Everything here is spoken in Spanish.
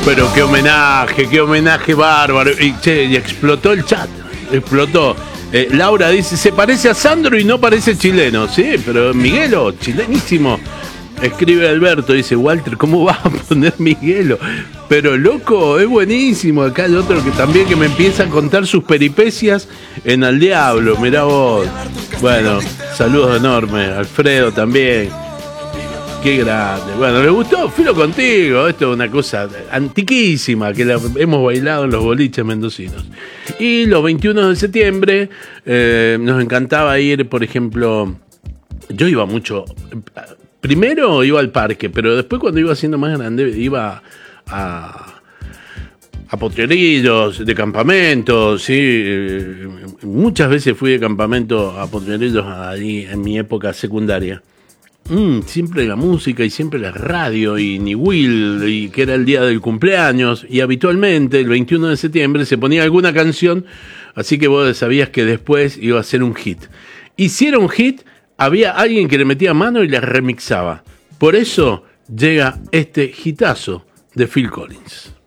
Pero qué homenaje bárbaro. Y explotó el chat, explotó. Laura dice, se parece a Sandro y no parece chileno. Sí, pero Miguelo, chilenísimo. Escribe Alberto, dice, Walter, ¿cómo vas a poner Miguelo? Pero loco, es buenísimo. Acá hay otro que también que me empieza a contar sus peripecias en Al Diablo, mirá vos. Bueno, saludos enormes. Alfredo también. Qué grande. Bueno, ¿le gustó? Filo contigo. Esto es una cosa antiquísima que la hemos bailado en los boliches mendocinos. Y los 21 de septiembre nos encantaba ir, por ejemplo, yo iba mucho. Primero iba al parque, pero después cuando iba siendo más grande iba a Potrerillos, de campamento, sí. Muchas veces fui de campamento a Potrerillos ahí en mi época secundaria. Siempre la música y siempre la radio y ni Will, y que era el día del cumpleaños, y habitualmente el 21 de septiembre se ponía alguna canción, así que vos sabías que después iba a ser un hit. Y si era un hit, había alguien que le metía mano y la remixaba. Por eso llega este hitazo de Phil Collins.